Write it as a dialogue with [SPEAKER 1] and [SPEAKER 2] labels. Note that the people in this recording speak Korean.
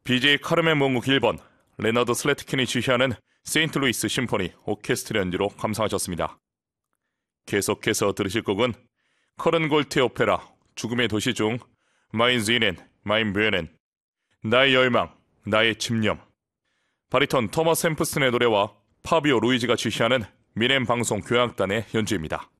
[SPEAKER 1] BJ 카르멘 몽국 1번, 레너드 슬래트킨이 지휘하는 세인트루이스 심포니 오케스트라 연주로 감상하셨습니다. 계속해서 들으실 곡은 커런 골트의 오페라 죽음의 도시 중 마인 지넨, 마인 뷰에넨, 나의 열망, 나의 집념, 바리톤 토머스 햄프슨의 노래와 파비오 루이지가 지휘하는 미넨 방송 교향악단의 연주입니다.